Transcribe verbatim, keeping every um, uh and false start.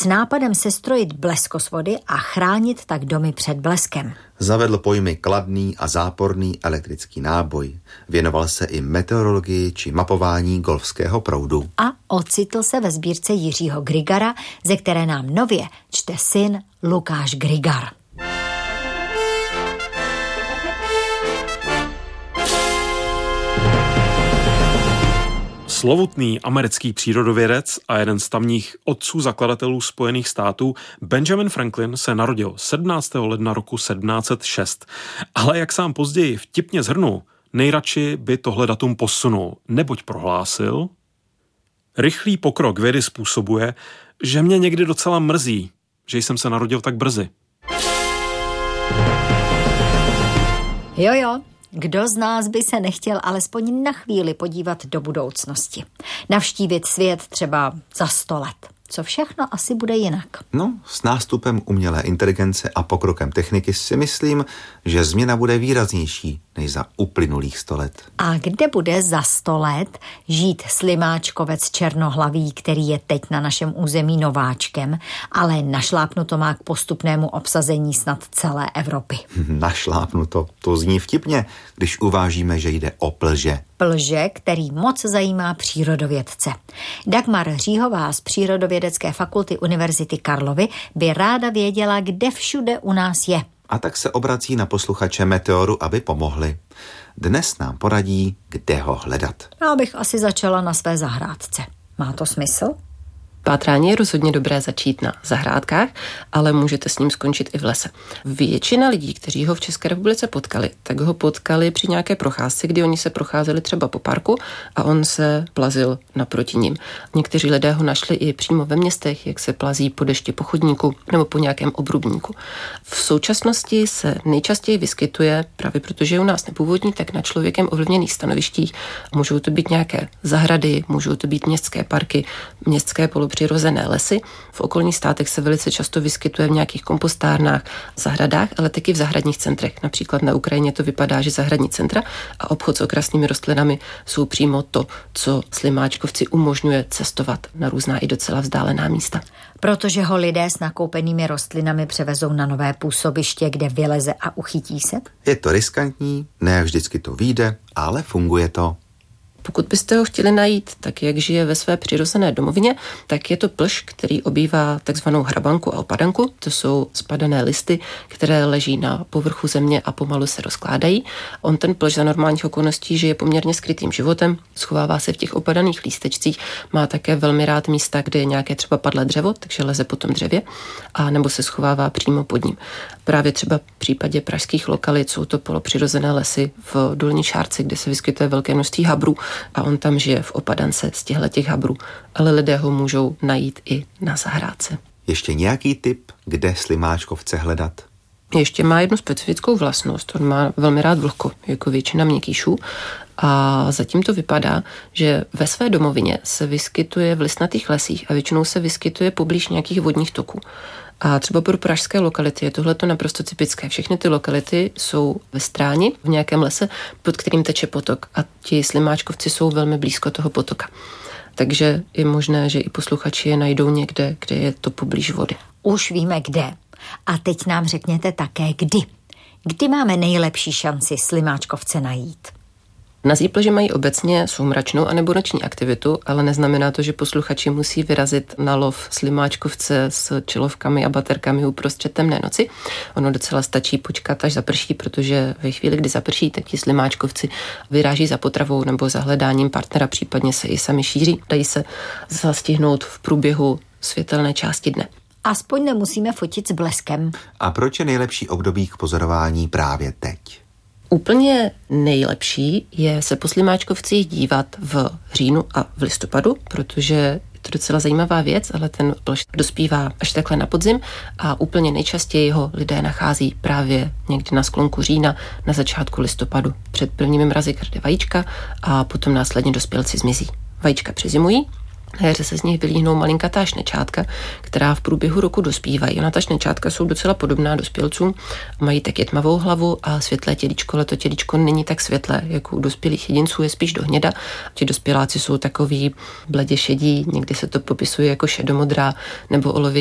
s nápadem sestrojit bleskosvody a chránit tak domy před bleskem. Zavedl pojmy kladný a záporný elektrický náboj. Věnoval se i meteorologii či mapování golfského proudu. A ocitl se ve sbírce Jiřího Grigara, ze které nám nově čte syn Lukáš Grigar. Slovutný americký přírodovědec a jeden z tamních otců zakladatelů Spojených států Benjamin Franklin se narodil sedmnáctého ledna roku sedmnáct set šest. Ale jak sám později vtipně shrnul, nejradši by tohle datum posunul, neboť prohlásil: rychlý pokrok vědy způsobuje, že mě někdy docela mrzí, že jsem se narodil tak brzy. Jo, jo. Kdo z nás by se nechtěl alespoň na chvíli podívat do budoucnosti? Navštívit svět třeba za sto let. Co všechno asi bude jinak? No, s nástupem umělé inteligence a pokrokem techniky si myslím, že změna bude výraznější než za uplynulých sto let. A kde bude za sto let žít slimáčkovec černohlavý, který je teď na našem území nováčkem, ale našlápnuto má k postupnému obsazení snad celé Evropy? Našlápnuto, to zní vtipně, když uvážíme, že jde o plže. Plže, který moc zajímá přírodovědce. Dagmar Říhová z Přírodovědecké fakulty Univerzity Karlovy by ráda věděla, kde všude u nás je. A tak se obrací na posluchače Meteoru, aby pomohli. Dnes nám poradí, kde ho hledat. Já bych asi začala na své zahrádce. Má to smysl? Pátrání je rozhodně dobré začít na zahrádkách, ale můžete s ním skončit i v lese. Většina lidí, kteří ho v České republice potkali, tak ho potkali při nějaké procházce, kdy oni se procházeli třeba po parku a on se plazil naproti ním. Někteří lidé ho našli i přímo ve městech, jak se plazí po dešti po chodníku nebo po nějakém obrubníku. V současnosti se nejčastěji vyskytuje, právě protože je u nás nepůvodní, tak na člověkem ovlivněných stanovištích. Můžou to být nějaké zahrady, můžou to být městské parky, městské polo přirozené lesy. V okolních státech se velice často vyskytuje v nějakých kompostárnách, zahradách, ale taky v zahradních centrech. Například na Ukrajině to vypadá, že zahradní centra a obchod s okrasnými rostlinami jsou přímo to, co slimáčkovci umožňuje cestovat na různá i docela vzdálená místa. Protože ho lidé s nakoupenými rostlinami převezou na nové působiště, kde vyleze a uchytí se? Je to riskantní, ne vždycky to vyjde, ale funguje to. Pokud byste ho chtěli najít tak, jak žije ve své přirozené domovině, tak je to plž, který obývá takzvanou hrabanku a opadanku. To jsou spadané listy, které leží na povrchu země a pomalu se rozkládají. On ten plž za normálních okolností žije poměrně skrytým životem, schovává se v těch opadaných lístečcích, má také velmi rád místa, kde je nějaké třeba padlé dřevo, takže leze po tom dřevě, a nebo se schovává přímo pod ním. Právě třeba v případě pražských lokalit jsou to polopřirozené lesy v Dolní Šárci, kde se vyskytuje velké množství habrů, a on tam žije v opadance z těchto habrů, ale lidé ho můžou najít i na zahrádce. Ještě nějaký tip, kde slimáčkovce hledat? Ještě má jednu specifickou vlastnost. On má velmi rád vlhko, jako většina měkkýšů. A zatím to vypadá, že ve své domovině se vyskytuje v listnatých lesích a většinou se vyskytuje poblíž nějakých vodních toků. A třeba pro pražské lokality je tohleto naprosto typické. Všechny ty lokality jsou ve Stráni, v nějakém lese, pod kterým teče potok. A ti slimáčkovci jsou velmi blízko toho potoka. Takže je možné, že i posluchači je najdou někde, kde je to poblíž vody. Už víme kde. A teď nám řekněte také kdy. Kdy máme nejlepší šanci slimáčkovce najít? Na plže mají obecně soumračnou a nebo noční aktivitu, ale neznamená to, že posluchači musí vyrazit na lov slimáčkovce s čelovkami a baterkami uprostřed temné noci. Ono docela stačí počkat, až zaprší, protože ve chvíli, kdy zaprší, tak ti slimáčkovci vyráží za potravou nebo za hledáním partnera, případně se i sami šíří. Dají se zastihnout v průběhu světelné části dne. Aspoň nemusíme fotit s bleskem. A proč je nejlepší období k pozorování právě teď? Úplně nejlepší je se po slimáčkovcích dívat v říjnu a v listopadu, protože je to docela zajímavá věc, ale ten plž dospívá až takhle na podzim a úplně nejčastěji ho lidé nachází právě někdy na sklonku října, na začátku listopadu. Před prvními mrazy krde vajíčka a potom následně dospělci zmizí. Vajíčka přezimují. Na jaře se z nich vylíhnou malinkatá šnečátka, která v průběhu roku dospívají. Ona ta šnečátka jsou docela podobná dospělcům, mají taky tmavou hlavu a světlé tělíčko, ale to tělíčko není tak světlé, jako u dospělých jedinců, je spíš do hněda. Ti dospěláci jsou takový bledě šedí, někdy se to popisuje jako šedomodrá nebo olovění